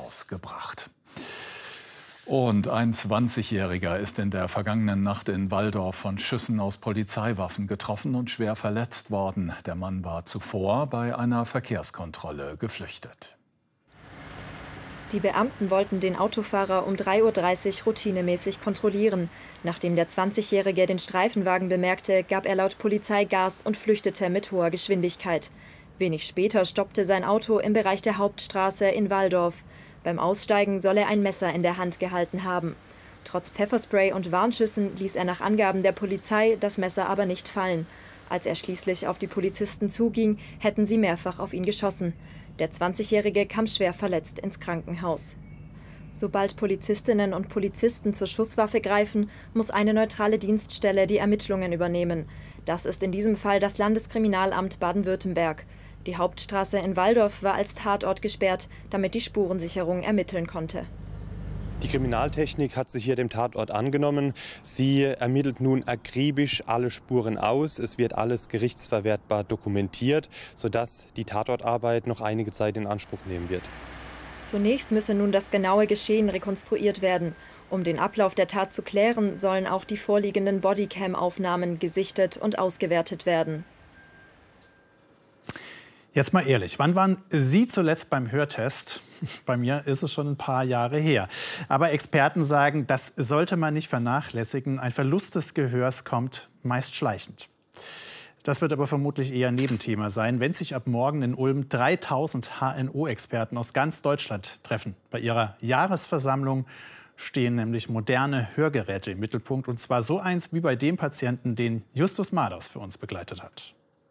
Krankenhaus gebracht. Und ein 20-Jähriger ist in der vergangenen Nacht in Walldorf von Schüssen aus Polizeiwaffen getroffen und schwer verletzt worden. Der Mann war zuvor bei einer Verkehrskontrolle geflüchtet. Die Beamten wollten den Autofahrer um 3:30 Uhr routinemäßig kontrollieren. Nachdem der 20-Jährige den Streifenwagen bemerkte, gab er laut Polizei Gas und flüchtete mit hoher Geschwindigkeit. Wenig später stoppte sein Auto im Bereich der Hauptstraße in Walldorf. Beim Aussteigen soll er ein Messer in der Hand gehalten haben. Trotz Pfefferspray und Warnschüssen ließ er nach Angaben der Polizei das Messer aber nicht fallen. Als er schließlich auf die Polizisten zuging, hätten sie mehrfach auf ihn geschossen. Der 20-Jährige kam schwer verletzt ins Krankenhaus. Sobald Polizistinnen und Polizisten zur Schusswaffe greifen, muss eine neutrale Dienststelle die Ermittlungen übernehmen. Das ist in diesem Fall das Landeskriminalamt Baden-Württemberg. Die Hauptstraße in Walldorf war als Tatort gesperrt, damit die Spurensicherung ermitteln konnte. Die Kriminaltechnik hat sich hier dem Tatort angenommen. Sie ermittelt nun akribisch alle Spuren aus. Es wird alles gerichtsverwertbar dokumentiert, sodass die Tatortarbeit noch einige Zeit in Anspruch nehmen wird. Zunächst müsse nun das genaue Geschehen rekonstruiert werden. Um den Ablauf der Tat zu klären, sollen auch die vorliegenden Bodycam-Aufnahmen gesichtet und ausgewertet werden. Jetzt mal ehrlich, wann waren Sie zuletzt beim Hörtest? Bei mir ist es schon ein paar Jahre her. Aber Experten sagen, das sollte man nicht vernachlässigen. Ein Verlust des Gehörs kommt meist schleichend. Das wird aber vermutlich eher ein Nebenthema sein, wenn sich ab morgen in Ulm 3000 HNO-Experten aus ganz Deutschland treffen. Bei ihrer Jahresversammlung stehen nämlich moderne Hörgeräte im Mittelpunkt. Und zwar so eins wie bei dem Patienten, den Justus Madaus für uns begleitet hat.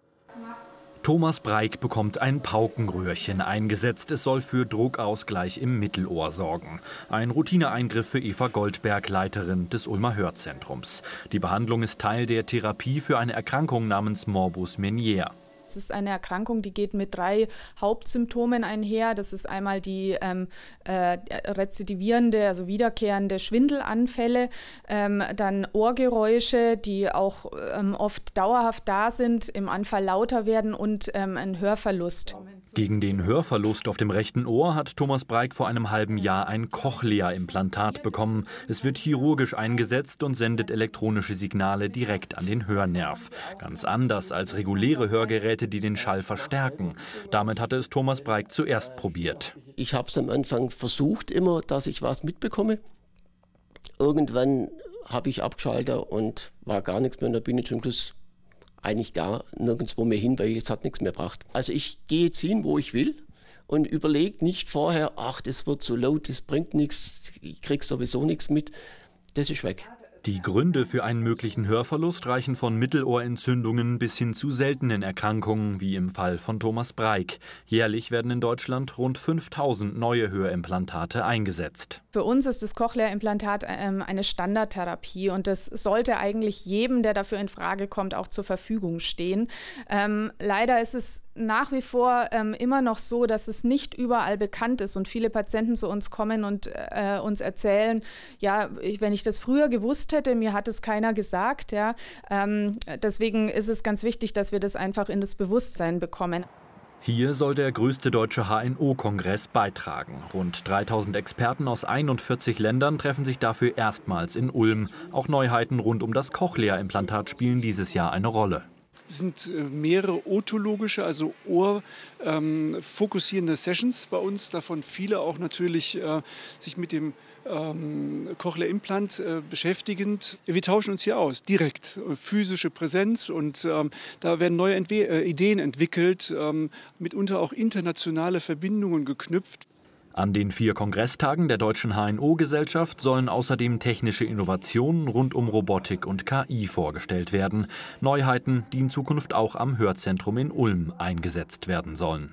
Thomas Breik bekommt ein Paukenröhrchen eingesetzt. Es soll für Druckausgleich im Mittelohr sorgen. Ein Routineeingriff für Eva Goldberg, Leiterin des Ulmer Hörzentrums. Die Behandlung ist Teil der Therapie für eine Erkrankung namens Morbus Meniere. Es ist eine Erkrankung, die geht mit 3 Hauptsymptomen einher. Das ist einmal die rezidivierende, also wiederkehrende Schwindelanfälle, dann Ohrgeräusche, die auch oft dauerhaft da sind, im Anfall lauter werden und ein Hörverlust. Gegen den Hörverlust auf dem rechten Ohr hat Thomas Breik vor einem halben Jahr ein Cochlea-Implantat bekommen. Es wird chirurgisch eingesetzt und sendet elektronische Signale direkt an den Hörnerv. Ganz anders als reguläre Hörgeräte, die den Schall verstärken. Damit hatte es Thomas Breik zuerst probiert. Ich habe es am Anfang versucht immer, dass ich was mitbekomme. Irgendwann habe ich abgeschaltet und war gar nichts mehr. Und da bin ich zum Schluss eigentlich gar nirgendwo mehr hin, weil es hat nichts mehr gebracht. Also ich gehe jetzt hin, wo ich will und überlege nicht vorher, ach, das wird so laut, das bringt nichts, ich krieg sowieso nichts mit. Das ist weg. Die Gründe für einen möglichen Hörverlust reichen von Mittelohrentzündungen bis hin zu seltenen Erkrankungen, wie im Fall von Thomas Breik. Jährlich werden in Deutschland rund 5000 neue Hörimplantate eingesetzt. Für uns ist das Cochlea-Implantat eine Standardtherapie und das sollte eigentlich jedem, der dafür in Frage kommt, auch zur Verfügung stehen. Leider ist es nach wie vor immer noch so, dass es nicht überall bekannt ist und viele Patienten zu uns kommen und uns erzählen, ja, wenn ich das früher gewusst hätte, mir hat es keiner gesagt. Ja. Deswegen ist es ganz wichtig, dass wir das einfach in das Bewusstsein bekommen. Hier soll der größte deutsche HNO-Kongress beitragen. Rund 3000 Experten aus 41 Ländern treffen sich dafür erstmals in Ulm. Auch Neuheiten rund um das Cochlea-Implantat spielen dieses Jahr eine Rolle. Es sind mehrere otologische, also ohrfokussierende Sessions bei uns, davon viele auch natürlich sich mit dem Cochlea-Implant beschäftigend. Wir tauschen uns hier aus, direkt, physische Präsenz und da werden neue Ideen entwickelt, mitunter auch internationale Verbindungen geknüpft. An den 4 Kongresstagen der Deutschen HNO-Gesellschaft sollen außerdem technische Innovationen rund um Robotik und KI vorgestellt werden. Neuheiten, die in Zukunft auch am Hörzentrum in Ulm eingesetzt werden sollen.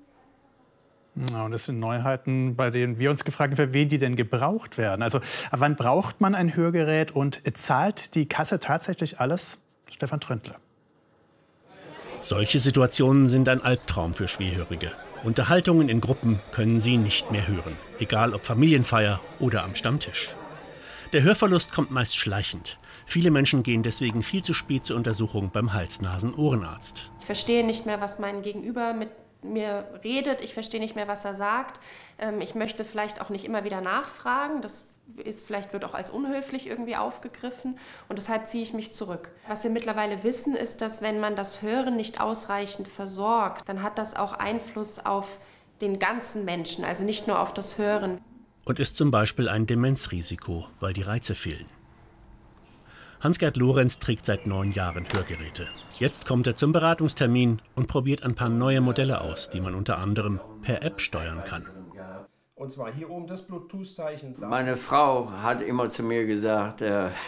Ja, und das sind Neuheiten, bei denen wir uns gefragt haben, für wen die denn gebraucht werden. Also wann braucht man ein Hörgerät und zahlt die Kasse tatsächlich alles? Stefan Tröntle. Solche Situationen sind ein Albtraum für Schwerhörige. Unterhaltungen in Gruppen können sie nicht mehr hören, egal ob Familienfeier oder am Stammtisch. Der Hörverlust kommt meist schleichend. Viele Menschen gehen deswegen viel zu spät zur Untersuchung beim Hals-Nasen-Ohrenarzt. Ich verstehe nicht mehr, was mein Gegenüber mit mir redet, ich verstehe nicht mehr, was er sagt. Ich möchte vielleicht auch nicht immer wieder nachfragen. Das wird auch als unhöflich irgendwie aufgegriffen und deshalb ziehe ich mich zurück. Was wir mittlerweile wissen, ist, dass wenn man das Hören nicht ausreichend versorgt, dann hat das auch Einfluss auf den ganzen Menschen, also nicht nur auf das Hören. Und ist zum Beispiel ein Demenzrisiko, weil die Reize fehlen. Hans-Gerd Lorenz trägt seit 9 Jahren Hörgeräte. Jetzt kommt er zum Beratungstermin und probiert ein paar neue Modelle aus, die man unter anderem per App steuern kann. Und zwar hier oben das Bluetooth-Zeichen. Meine Frau hat immer zu mir gesagt,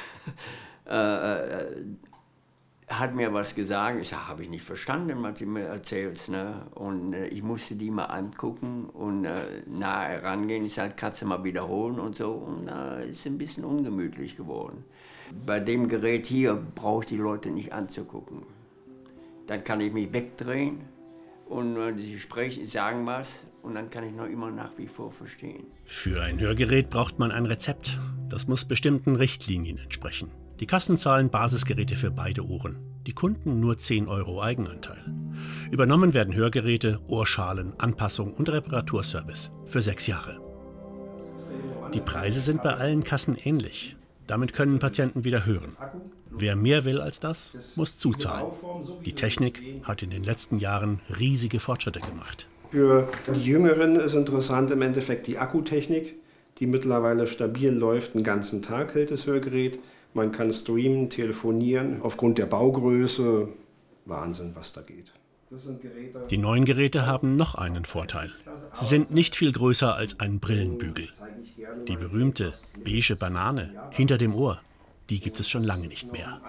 hat mir was gesagt. Ich sage, habe ich nicht verstanden, was du mir erzählst. Ne? Und ich musste die mal angucken und nah herangehen. Ich sage, kannst du mal wiederholen und so. Und ist ein bisschen ungemütlich geworden. Bei dem Gerät hier brauche ich die Leute nicht anzugucken. Dann kann ich mich wegdrehen und sie sagen was und dann kann ich noch immer nach wie vor verstehen. Für ein Hörgerät braucht man ein Rezept. Das muss bestimmten Richtlinien entsprechen. Die Kassen zahlen Basisgeräte für beide Ohren. Die Kunden nur 10 € Eigenanteil. Übernommen werden Hörgeräte, Ohrschalen, Anpassung und Reparaturservice für 6 Jahre. Die Preise sind bei allen Kassen ähnlich. Damit können Patienten wieder hören. Wer mehr will als das, muss zuzahlen. Die Technik hat in den letzten Jahren riesige Fortschritte gemacht. Für die Jüngeren ist interessant im Endeffekt die Akkutechnik, die mittlerweile stabil läuft. Den ganzen Tag hält das Hörgerät. Man kann streamen, telefonieren. Aufgrund der Baugröße, Wahnsinn, was da geht. Die neuen Geräte haben noch einen Vorteil. Sie sind nicht viel größer als ein Brillenbügel. Die berühmte beige Banane hinter dem Ohr, die gibt es schon lange nicht mehr.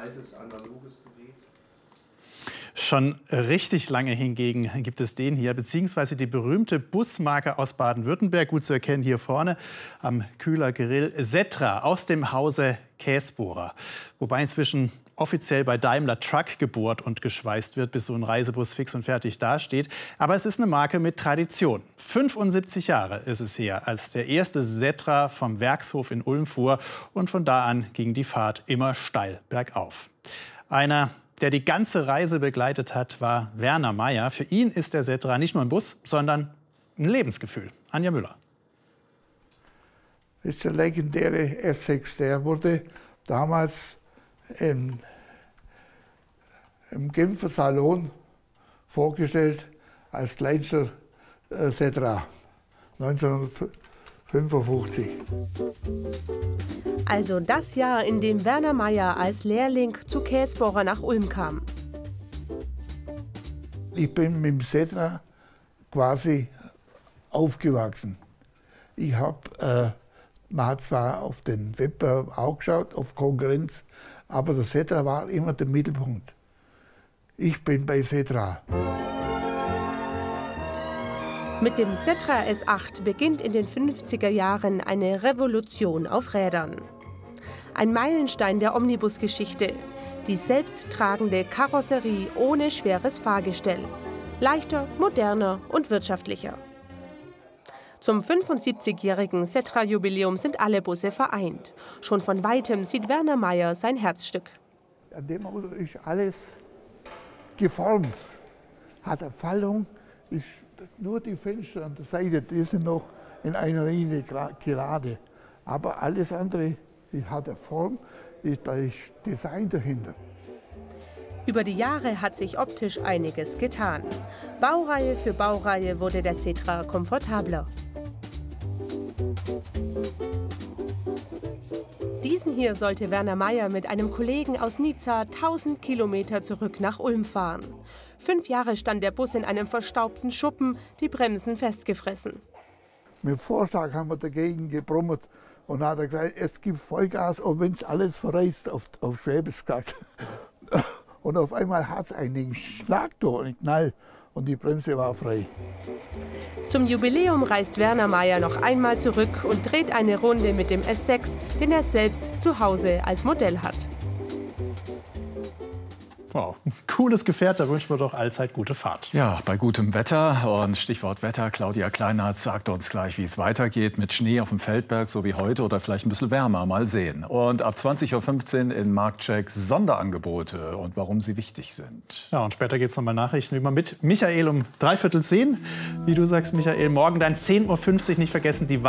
Schon richtig lange hingegen gibt es den hier, beziehungsweise die berühmte Busmarke aus Baden-Württemberg, gut zu erkennen hier vorne am Kühlergrill, Setra aus dem Hause Käsbohrer. Wobei inzwischen offiziell bei Daimler Truck gebohrt und geschweißt wird, bis so ein Reisebus fix und fertig dasteht. Aber es ist eine Marke mit Tradition. 75 Jahre ist es her, als der erste Setra vom Werkshof in Ulm fuhr. Und von da an ging die Fahrt immer steil bergauf. Einer, der die ganze Reise begleitet hat, war Werner Meier. Für ihn ist der Setra nicht nur ein Bus, sondern ein Lebensgefühl. Anja Müller. Das ist der legendäre S6. Der wurde damals im Genfer Salon vorgestellt als kleinster Setra 1955. Also das Jahr, in dem Werner Meier als Lehrling zu Käsbohrer nach Ulm kam. Ich bin mit dem Setra quasi aufgewachsen. Man hat zwar auf den Wettbewerb auch geschaut, auf Konkurrenz, aber der Setra war immer der Mittelpunkt. Ich bin bei Setra. Mit dem Setra S8 beginnt in den 50er Jahren eine Revolution auf Rädern. Ein Meilenstein der Omnibusgeschichte. Die selbsttragende Karosserie ohne schweres Fahrgestell. Leichter, moderner und wirtschaftlicher. Zum 75-jährigen Setra-Jubiläum sind alle Busse vereint. Schon von Weitem sieht Werner Meier sein Herzstück. An dem Auto ist alles geformt. Hat eine Fallung, ist nur die Fenster an der Seite, die sind noch in einer Linie gerade. Aber alles andere hat eine Form, da ist Design dahinter. Über die Jahre hat sich optisch einiges getan. Baureihe für Baureihe wurde der Setra komfortabler. Diesen hier sollte Werner Meier mit einem Kollegen aus Nizza 1000 Kilometer zurück nach Ulm fahren. 5 Jahre stand der Bus in einem verstaubten Schuppen, die Bremsen festgefressen. Mit dem Vorschlag haben wir dagegen gebrummert und hat gesagt, es gibt Vollgas, und wenn es alles verreißt, auf Schwäbisch gesagt. Und auf einmal hat es einen Schlag durch, einen Knall, und die Bremse war frei. Zum Jubiläum reist Werner Meier noch einmal zurück und dreht eine Runde mit dem S6, den er selbst zu Hause als Modell hat. Wow, cooles Gefährt, da wünschen wir doch allzeit gute Fahrt. Ja, bei gutem Wetter und Stichwort Wetter, Claudia Kleinert sagt uns gleich, wie es weitergeht mit Schnee auf dem Feldberg, so wie heute oder vielleicht ein bisschen wärmer, mal sehen. Und ab 20:15 Uhr in Marktcheck Sonderangebote und warum sie wichtig sind. Ja, und später geht es nochmal Nachrichten über mit Michael um 9:45. Wie du sagst, Michael, morgen dann 10:50 Uhr nicht vergessen, die